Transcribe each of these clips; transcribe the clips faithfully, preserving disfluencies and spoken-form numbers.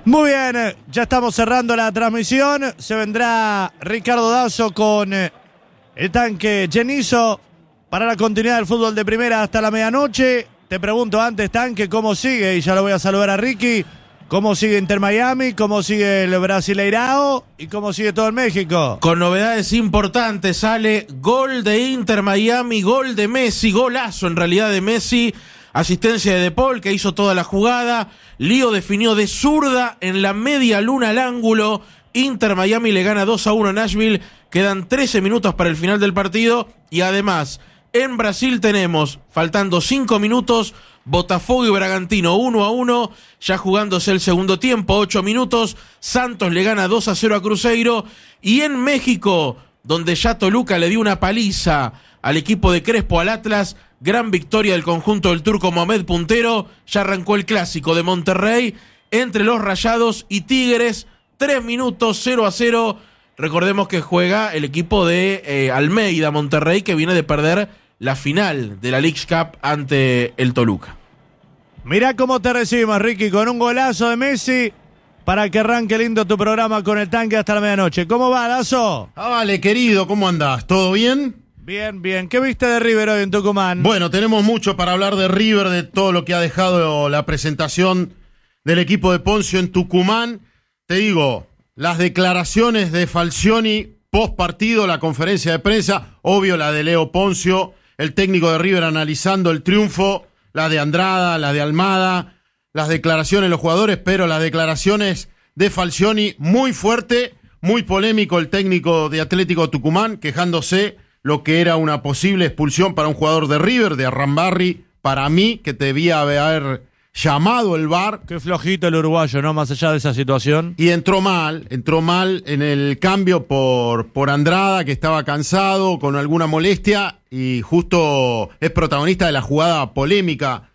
Muy bien, ya estamos cerrando la transmisión. Se vendrá Ricardo Dazo con el tanque Genizo para la continuidad del fútbol de primera hasta la medianoche. Te pregunto antes, tanque, ¿cómo sigue? Y ya lo voy a saludar a Ricky. ¿Cómo sigue Inter Miami? ¿Cómo sigue el Brasileirao? ¿Y cómo sigue todo en México? Con novedades importantes, sale gol de Inter Miami, gol de Messi, golazo en realidad de Messi. Asistencia de De Paul, que hizo toda la jugada. Lío definió de zurda en la media luna al ángulo. Inter Miami le gana dos a uno a Nashville. Quedan trece minutos para el final del partido. Y además, en Brasil tenemos, faltando cinco minutos, Botafogo y Bragantino uno a uno. Ya jugándose el segundo tiempo, ocho minutos. Santos le gana dos a cero a Cruzeiro. Y en México, donde ya Toluca le dio una paliza al equipo de Crespo, al Atlas, gran victoria del conjunto del turco Mohamed Puntero. Ya arrancó el clásico de Monterrey entre los Rayados y Tigres. Tres minutos, cero a cero. Recordemos que juega el equipo de eh, Almeida, Monterrey, que viene de perder la final de la Leagues Cup ante el Toluca. Mirá cómo te recibimos, Ricky, con un golazo de Messi para que arranque lindo tu programa con el tanque hasta la medianoche. ¿Cómo va, Dazo? Ah, vale, querido, ¿cómo andás? ¿Todo bien? Bien, bien. ¿Qué viste de River hoy en Tucumán? Bueno, tenemos mucho para hablar de River, de todo lo que ha dejado la presentación del equipo de Poncio en Tucumán. Te digo, las declaraciones de Falcioni post partido, la conferencia de prensa, obvio la de Leo Poncio, el técnico de River analizando el triunfo, la de Andrada, la de Almada, las declaraciones de los jugadores, pero las declaraciones de Falcioni muy fuerte, muy polémico el técnico de Atlético Tucumán, quejándose lo que era una posible expulsión para un jugador de River, de Arrambarri, para mí, que debía haber llamado el V A R. Qué flojito el uruguayo, ¿no? Más allá de esa situación. Y entró mal, entró mal en el cambio por, por Andrada, que estaba cansado, con alguna molestia, y justo es protagonista de la jugada polémica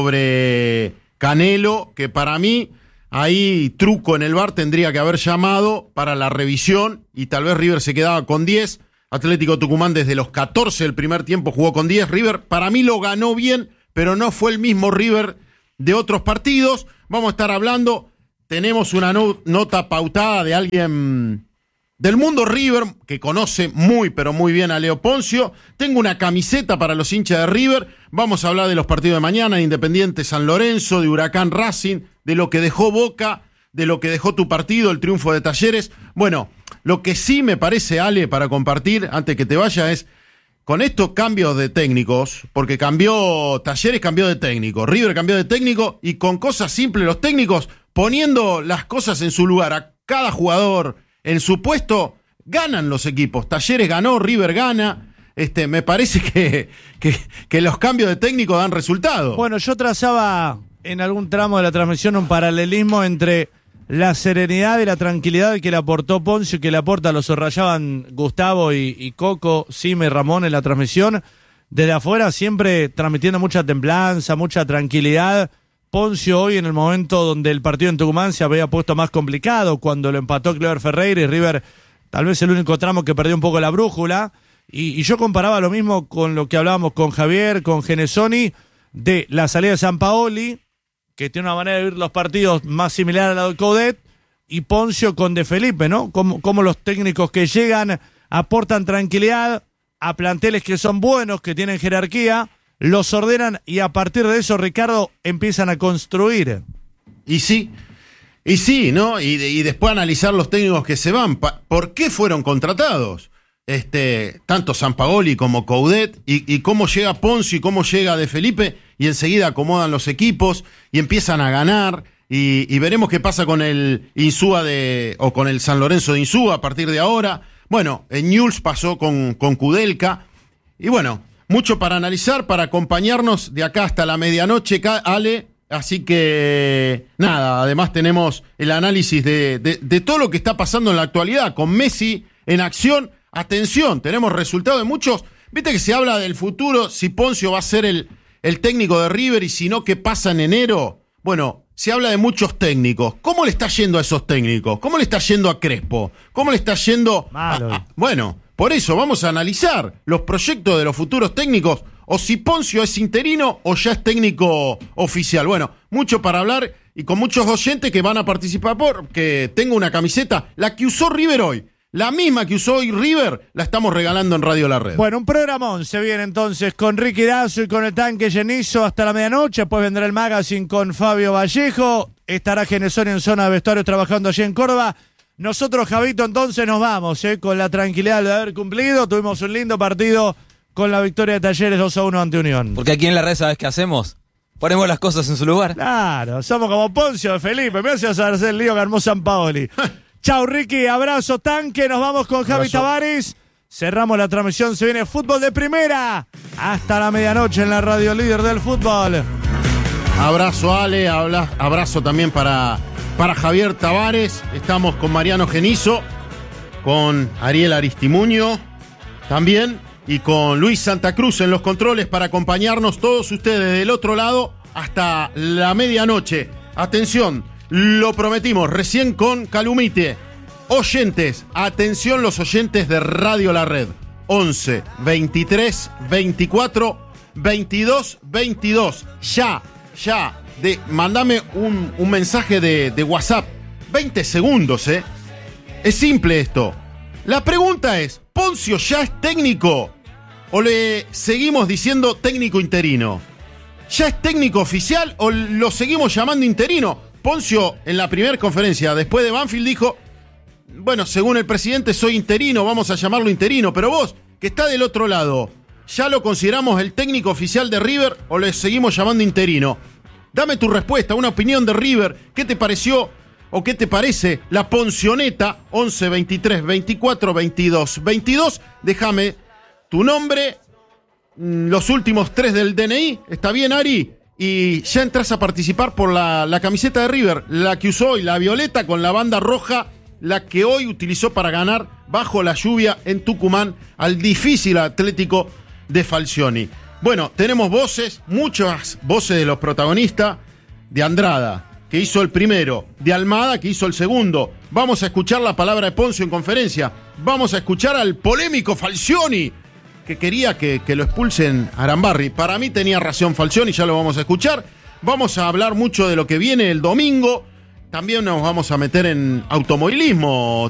sobre Canelo, que para mí, ahí truco en el V A R tendría que haber llamado para la revisión, y tal vez River se quedaba con diez. Atlético Tucumán desde los catorce del primer tiempo jugó con diez. River para mí lo ganó bien, pero no fue el mismo River de otros partidos. Vamos a estar hablando, tenemos una no- nota pautada de alguien del mundo River, que conoce muy pero muy bien a Leo Poncio. Tengo una camiseta para los hinchas de River. Vamos a hablar de los partidos de mañana, de Independiente San Lorenzo, de Huracán Racing, de lo que dejó Boca, de lo que dejó tu partido, el triunfo de Talleres. Bueno, lo que sí me parece, Ale, para compartir, antes que te vaya, es con estos cambios de técnicos, porque cambió Talleres, cambió de técnico, River cambió de técnico, y con cosas simples, los técnicos poniendo las cosas en su lugar, a cada jugador en su puesto, ganan los equipos. Talleres ganó, River gana. Este, me parece que, que, que los cambios de técnico dan resultado. Bueno, yo trazaba en algún tramo de la transmisión un paralelismo entre la serenidad y la tranquilidad que le aportó Poncio y que le aporta, lo subrayaban Gustavo y, y Coco, Sime y Ramón en la transmisión. Desde afuera siempre transmitiendo mucha templanza, mucha tranquilidad. Poncio hoy en el momento donde el partido en Tucumán se había puesto más complicado, cuando lo empató Clever Ferreira y River, tal vez el único tramo que perdió un poco la brújula. Y, y yo comparaba lo mismo con lo que hablábamos con Javier, con Genesoni, de la salida de Sampaoli, que tiene una manera de vivir los partidos más similar a la de Coudet, y Poncio con De Felipe, ¿no? Como, como los técnicos que llegan aportan tranquilidad a planteles que son buenos, que tienen jerarquía, los ordenan y a partir de eso, Ricardo, empiezan a construir. Y sí, y sí, ¿no? Y, y después analizar los técnicos que se van. Pa- ¿Por qué fueron contratados? Este, tanto Sampaoli como Coudet, y, y cómo llega Poncio y cómo llega De Felipe, y enseguida acomodan los equipos y empiezan a ganar, y, y veremos qué pasa con el Insúa de, o con el San Lorenzo de Insúa a partir de ahora. Bueno, en Newell's pasó con, con Kudelka, y bueno, mucho para analizar, para acompañarnos de acá hasta la medianoche, Ale. Así que, nada, además tenemos el análisis de, de, de todo lo que está pasando en la actualidad, con Messi en acción. Atención, tenemos resultados de muchos. Viste que se habla del futuro, si Poncio va a ser el, el técnico de River y si no, ¿qué pasa en enero? Bueno, se habla de muchos técnicos. ¿Cómo le está yendo a esos técnicos? ¿Cómo le está yendo a Crespo? ¿Cómo le está yendo a, a, bueno, por eso vamos a analizar los proyectos de los futuros técnicos, o si Poncio es interino o ya es técnico oficial. Bueno, mucho para hablar, y con muchos oyentes que van a participar porque tengo una camiseta, la que usó River hoy. La misma que usó hoy River, la estamos regalando en Radio La Red. Bueno, un programón se viene entonces con Ricky Dazo y con el Tanque Llenizo hasta la medianoche. Después vendrá el Magazine con Fabio Vallejo. Estará Genesoni en zona de vestuarios trabajando allí en Córdoba. Nosotros, Javito, entonces nos vamos, ¿eh? Con la tranquilidad de haber cumplido. Tuvimos un lindo partido con la victoria de Talleres dos a uno ante Unión. Porque aquí en La Red, ¿sabes qué hacemos? Ponemos las cosas en su lugar. Claro, somos como Poncio de Felipe. Me hace hacer el lío que armó San Paoli. Chau, Ricky, abrazo, Tanque, nos vamos con Javi Tavares. Cerramos la transmisión, se viene Fútbol de Primera. Hasta la medianoche en la radio líder del fútbol. Abrazo, Ale, habla, abrazo también para, para Javier Tavares. Estamos con Mariano Genizo, con Ariel Aristimuño también, y con Luis Santa Cruz en los controles para acompañarnos todos ustedes del otro lado hasta la medianoche. Atención. Lo prometimos, recién con Calumite. Oyentes, atención los oyentes de Radio La Red. once, veintitrés, veinticuatro, veintidós, veintidós. Ya, ya. De, mandame un, un mensaje de, de WhatsApp. veinte segundos, ¿eh? Es simple esto. La pregunta es, ¿Poncio ya es técnico? ¿O le seguimos diciendo técnico interino? ¿Ya es técnico oficial o lo seguimos llamando interino? Poncio, en la primera conferencia, después de Banfield, dijo, bueno, según el presidente soy interino, vamos a llamarlo interino, pero vos, que está del otro lado, ¿ya lo consideramos el técnico oficial de River o le seguimos llamando interino? Dame tu respuesta, una opinión de River, ¿qué te pareció o qué te parece la Poncioneta? once, veintitrés, veinticuatro, veintidós, veintidós, déjame tu nombre, los últimos tres del D N I, ¿está bien, Ari? Y ya entras a participar por la, la camiseta de River, la que usó hoy, la violeta con la banda roja, la que hoy utilizó para ganar bajo la lluvia en Tucumán al difícil Atlético de Falcioni. Bueno, tenemos voces, muchas voces de los protagonistas, de Andrada, que hizo el primero, de Almada, que hizo el segundo. Vamos a escuchar la palabra de Poncio en conferencia, vamos a escuchar al polémico Falcioni, que quería que, que lo expulsen a Arambarri. Para mí tenía razón Falcioni, ya lo vamos a escuchar. Vamos a hablar mucho de lo que viene el domingo. También nos vamos a meter en automovilismo,